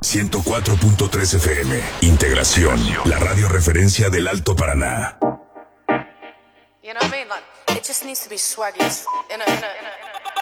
104.3 FM. Integración. La radio referencia del Alto Paraná. You know what I mean? Like, it just needs to be swaggy. In a